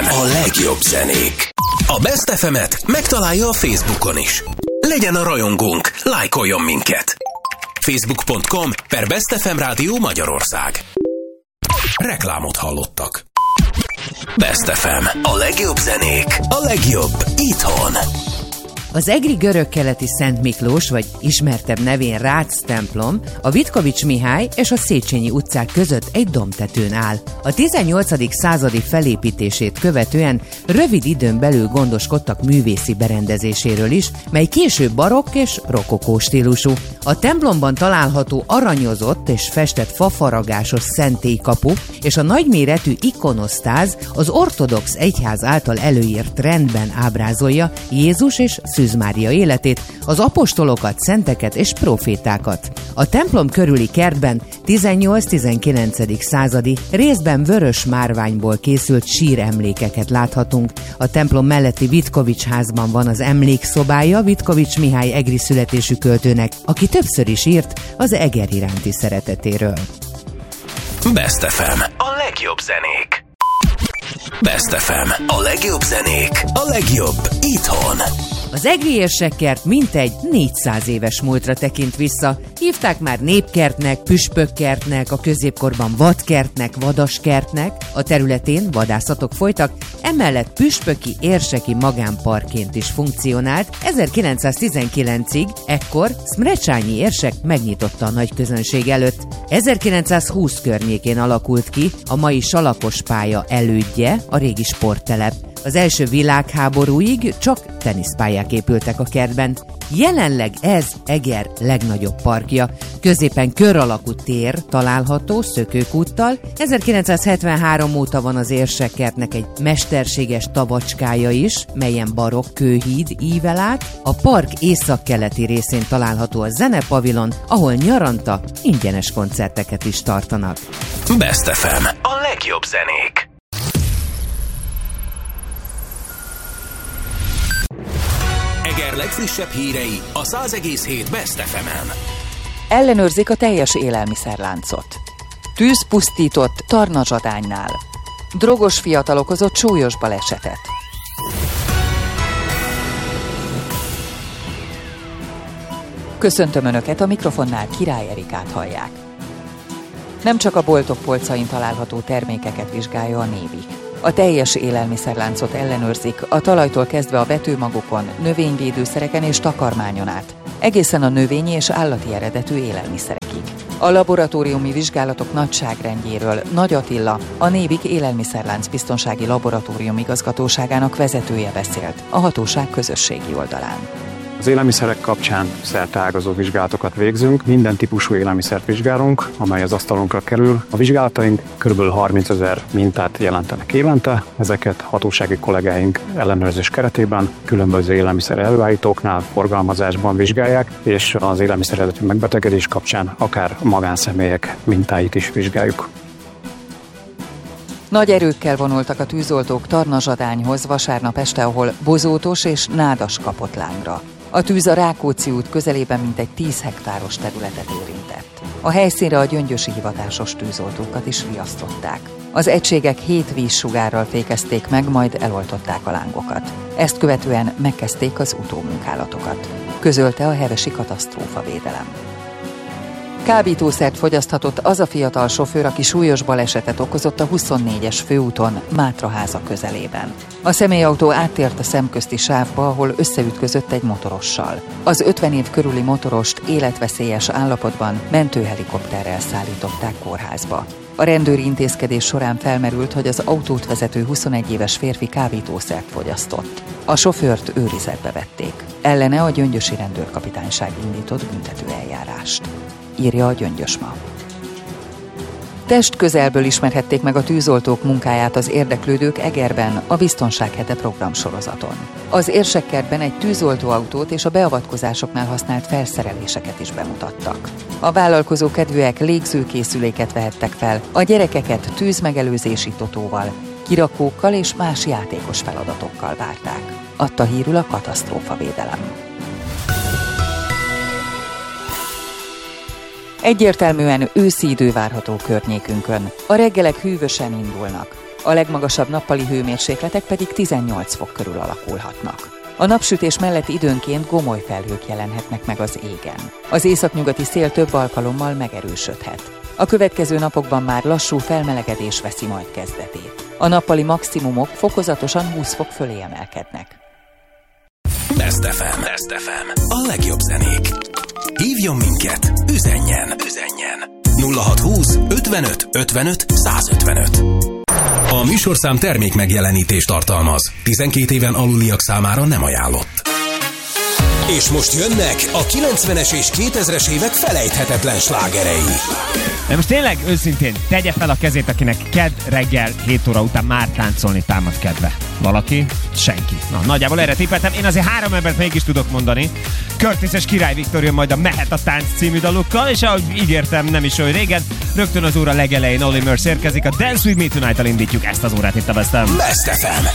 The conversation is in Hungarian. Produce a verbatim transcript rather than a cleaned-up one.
A legjobb zenék. A Best ef emet megtalálja a Facebookon is. Legyen a rajongónk, lájkoljon minket. facebook pont com per Best ef em Rádió Magyarország. Reklámot hallottak. Best ef em. A legjobb zenék. A legjobb itthon. Az egri görögkeleti Szent Miklós, vagy ismertebb nevén Rácz templom, a Vitkovics Mihály és a Széchenyi utcák között egy dombtetőn áll. A tizennyolcadik századi felépítését követően rövid időn belül gondoskodtak művészi berendezéséről is, mely később barokk és rokokó stílusú. A templomban található aranyozott és festett fafaragásos szentélykapu és a nagyméretű ikonosztáz az ortodox egyház által előírt rendben ábrázolja Jézus és Szűz Mária életét, az apostolokat, szenteket és profétákat. A templom körüli kertben tizennyolc-tizenkilencedik századi, részben vörös márványból készült síremlékeket láthatunk. A templom melletti Vitkovics házban van az emlékszobája Vitkovics Mihály egri születésű költőnek, aki többször is írt az Eger iránti szeretetéről. Best ef em. A legjobb zenék. Best ef em. A legjobb zenék. A legjobb itthon. Az egri érsekkert mintegy négyszáz éves múltra tekint vissza. Hívták már népkertnek, püspökkertnek, a középkorban vadkertnek, vadaskertnek. A területén vadászatok folytak, emellett püspöki érseki magánparkként is funkcionált. ezerkilencszáztizenkilencig ekkor Szmrecsányi érsek megnyitotta a nagy közönség előtt. ezerkilencszázhúsz környékén alakult ki a mai Salakos pálya elődje, a régi sporttelep. Az első világháborúig csak teniszpályák épültek a kertben. Jelenleg ez Eger legnagyobb parkja. Középen kör alakú tér található Szökőkúttal. ezerkilencszázhetvenhárom óta van az érsekkertnek egy mesterséges tavacskája is, melyen barokk kőhíd ível át. A park északkeleti részén található a zenepavilon, ahol nyaranta ingyenes koncerteket is tartanak. Best ef em. A legjobb zenék. Eger legfrissebb hírei a száz egész hét Best ef emen. Ellenőrzik a teljes élelmiszerláncot. Tűz pusztított Tarnazsadánynál. Drogos fiatal okozott súlyos balesetet. Köszöntöm Önöket, a mikrofonnál Király Erikát hallják. Nem csak a boltok polcain található termékeket vizsgálja a Névik. A teljes élelmiszerláncot ellenőrzik, a talajtól kezdve a vetőmagokon, növényvédőszereken és takarmányon át, egészen a növényi és állati eredetű élelmiszerekig. A laboratóriumi vizsgálatok nagyságrendjéről Nagy Attila, a Névik élelmiszerlánc biztonsági laboratórium igazgatóságának vezetője beszélt a hatóság közösségi oldalán. Az élelmiszerek kapcsán szerteágazó vizsgálatokat végzünk, minden típusú élelmiszert vizsgálunk, amely az asztalunkra kerül. A vizsgálataink kb. harmincezer mintát jelentenek évente, ezeket hatósági kollégáink ellenőrzés keretében különböző élelmiszer előállítóknál, forgalmazásban vizsgálják, és az élelmiszer eredetű megbetegedés kapcsán akár magánszemélyek mintáit is vizsgáljuk. Nagy erőkkel vonultak a tűzoltók Tarnazsadányhoz vasárnap este, ahol bozótos és nádas kapott lángra. A tűz a Rákóczi út közelében mintegy tíz hektáros területet érintett. A helyszínre a gyöngyösi hivatásos tűzoltókat is riasztották. Az egységek hét vízsugárral fékezték meg, majd eloltották a lángokat. Ezt követően megkezdték az utómunkálatokat, közölte a hevesi katasztrófavédelem. Kábítószert fogyaszthatott az a fiatal sofőr, aki súlyos balesetet okozott a huszonnégyes főúton Mátraháza közelében. A személyautó áttért a szemközti sávba, ahol összeütközött egy motorossal. Az ötven év körüli motorost életveszélyes állapotban mentőhelikopterrel szállították kórházba. A rendőri intézkedés során felmerült, hogy az autót vezető huszonegy éves férfi kábítószert fogyasztott. A sofőrt őrizetbe vették. Ellene a gyöngyösi rendőrkapitányság indított büntetőeljárást, írja a Gyöngyös Ma. Testközelből ismerhették meg a tűzoltók munkáját az érdeklődők Egerben a Biztonság hete programsorozaton. Az érsekkertben egy tűzoltóautót és a beavatkozásoknál használt felszereléseket is bemutattak. A vállalkozó kedvűek légzőkészüléket vehettek fel, a gyerekeket tűzmegelőzési totóval, kirakókkal és más játékos feladatokkal várták, adta hírül a katasztrófavédelem. Egyértelműen őszi idő várható környékünkön. A reggelek hűvösen indulnak. a legmagasabb nappali hőmérsékletek pedig tizennyolc fok körül alakulhatnak. A napsütés mellett időnként gomoly felhők jelenhetnek meg az égen. Az északnyugati szél több alkalommal megerősödhet. A következő napokban már lassú felmelegedés veszi majd kezdetét. A nappali maximumok fokozatosan húsz fok fölé emelkednek. Best ef em. Best ef em. A legjobb zenék. Hívjon minket, üzenjen, üzenjen. nulla hatszázhúsz ötvenöt ötvenöt százötvenöt. A műsorszám termék megjelenítést tartalmaz. tizenkét éven aluliak számára nem ajánlott. És most jönnek a kilencvenes és kétezres évek felejthetetlen slágerei. De most tényleg őszintén tegye fel a kezét, akinek kedd reggel hét óra után már táncolni támad kedve. Valaki? Senki. Na, nagyjából erre tippeltem. Én azért három embert mégis tudok mondani. Curtis és Király Viktor jön majd a Mehet a tánc című dalukkal, és ahogy ígértem nem is olyan régen, rögtön az óra legelején Olly Murs érkezik. A Dance With Me Tonight-tal indítjuk ezt az órát itt a Best ef em. Best ef em.